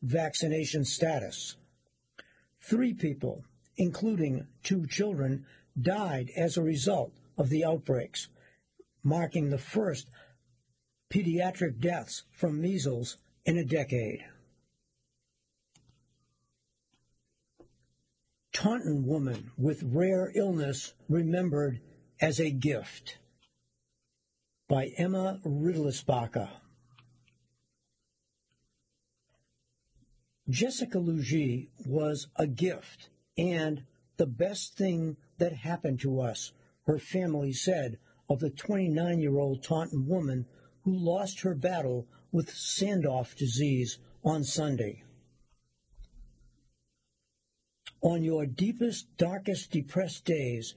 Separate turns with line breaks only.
vaccination status. 3 people, including 2 children, died as a result of the outbreaks, marking the first pediatric deaths from measles in a decade. Taunton woman with rare illness remembered as a gift, by Emma Riddlesbacher. Jessica Lugie was a gift and the best thing that happened to us, her family said of the 29-year-old Taunton woman who lost her battle with Sandoff disease on Sunday. On your deepest, darkest, depressed days,